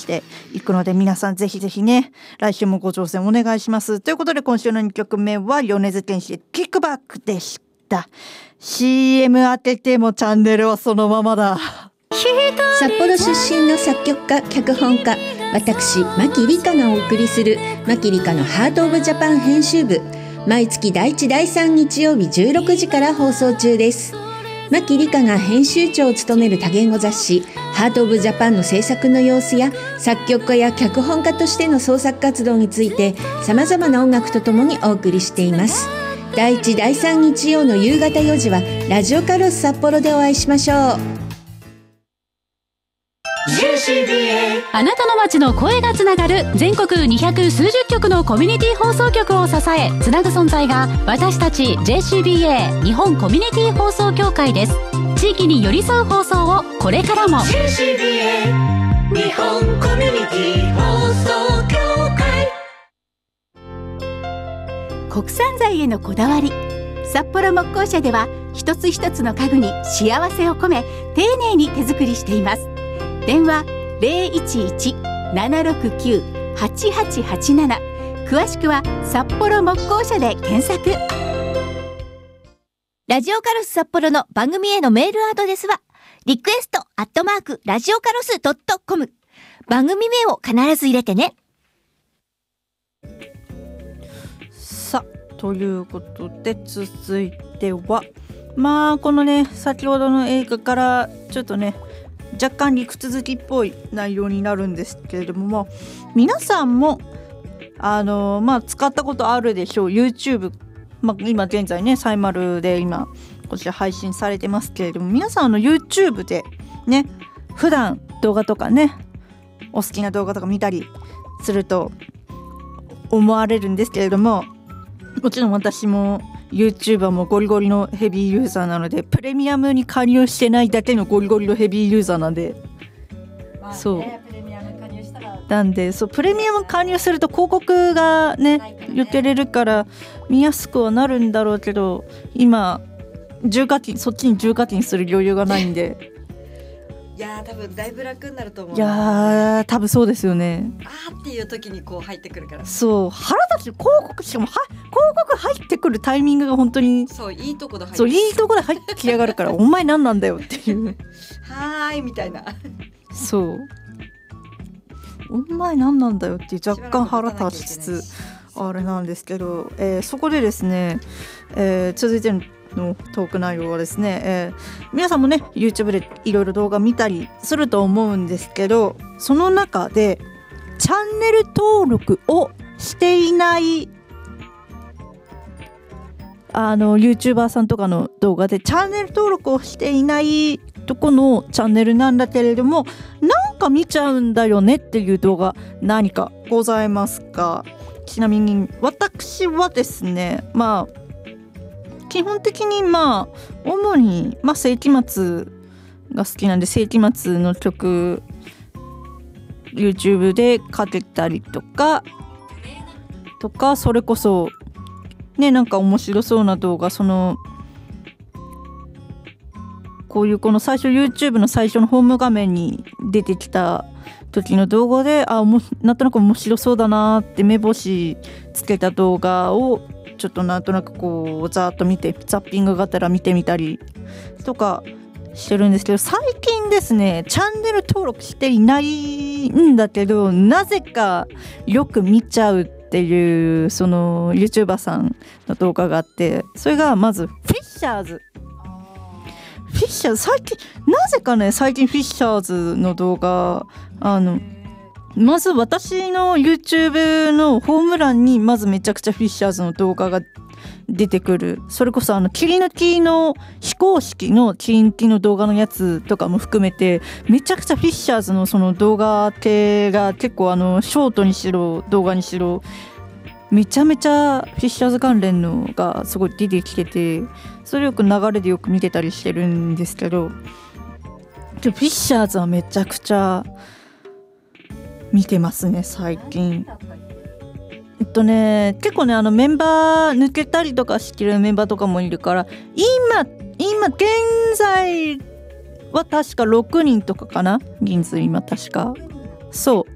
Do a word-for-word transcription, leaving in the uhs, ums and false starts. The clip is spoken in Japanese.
していくので、皆さんぜひぜひね来週もご挑戦お願いします。ということで今週のにきょくめは米津玄師でキックバックでした。 シーエム 当ててもチャンネルはそのままだ。 札幌出身の作曲家脚本家私牧理香がお送りする牧理香のハートオブジャパン編集部、毎月だいいちだいさん日曜日じゅうろくじから放送中です。牧理香が編集長を務める多言語雑誌ハートオブジャパンの制作の様子や作曲家や脚本家としての創作活動について様々な音楽とともにお送りしています。だいいちだいさん日曜の夕方よじはラジオカロス札幌でお会いしましょう。 あなたの街の声がつながる全国にひゃくすうじゅっきょくのコミュニティ放送局を支えつなぐ存在が私たち ジェイシービーエー 日本コミュニティ放送協会です。地域に寄り添う放送をこれからも ジェイシービーエー 日本コミュニティ放送協会。 国産材へのこだわり、札幌木工社では一つ一つの家具に幸せを込め丁寧に手作りしています。電話 ゼロいちいち ななろくきゅう はちはちはちなな、 詳しくは札幌木工社で検索。 ラジオカロス札幌の番組へのメールアドレスはリクエストアットマークラジオカロスドットコム、番組名を必ず入れてね。 さあということで続いてはまあこのね先ほどの映画からちょっとね若干理屈好きっぽい内容になるんですけれども、まあ、皆さんもあの、まあ、使ったことあるでしょう YouTube、まあ、今現在ねサイマルで今こちら配信されてますけれども、皆さんの YouTube でね普段動画とかねお好きな動画とか見たりすると思われるんですけれども、もちろん私もYouTuber もゴリゴリのヘビーユーザーなので、プレミアムに加入してないだけのゴリゴリのヘビーユーザーなんで、まあね、そうプレミアム加入したらなんでそうプレミアム加入すると広告がね言ってれるから見やすくはなるんだろうけど、今重課金そっちに重課金する余裕がないんでいやー多分だいぶ楽になると思う。 いやー多分そうですよね。 あーっていう時にこう入ってくるから。 そう腹立つ広告、しかもは広告入ってくるタイミングが本当にそういいとこで入ってそういいとこで入ってきやがるからお前何なんだよっていうはーいみたいなそうお前何なんだよっていう若干腹立ちつつあれなんですけど、えー、そこでですね、えー、続いてののトーク内容はですね、えー、皆さんもね YouTube でいろいろ動画見たりすると思うんですけど、その中でチャンネル登録をしていないあの YouTuber さんとかの動画でチャンネル登録をしていないとこのチャンネルなんだけれどもなんか見ちゃうんだよねっていう動画何かございますか？ちなみに私はですね、まあ基本的にまあ主に、まあ、世紀末が好きなんで世紀末の曲 YouTube でかけたりとかとかそれこそねなんか面白そうな動画、そのこういうこの最初 YouTube の最初のホーム画面に出てきた時の動画であもなんとなく面白そうだなって目星つけた動画をちょっとなんとなくこうざーっと見てザッピングがてら見てみたりとかしてるんですけど、最近ですねチャンネル登録していないんだけどなぜかよく見ちゃうっていうその YouTuber さんの動画があって、それがまずフィッシャーズフィッシャーズ最近なぜかね最近フィッシャーズの動画あのまず私の YouTube のホーム欄にまずめちゃくちゃフィッシャーズの動画が出てくる。それこそあの切り抜きの非公式の切り抜きの動画のやつとかも含めてめちゃくちゃフィッシャーズのその動画系が結構あのショートにしろ動画にしろめちゃめちゃフィッシャーズ関連のがすごい出てきてて、それよく流れでよく見てたりしてるんですけど、フィッシャーズはめちゃくちゃ見てますね最近。えっとね結構ねあのメンバー抜けたりとかしてるメンバーとかもいるから今今現在は確かろくにんとかかな人数今確かそう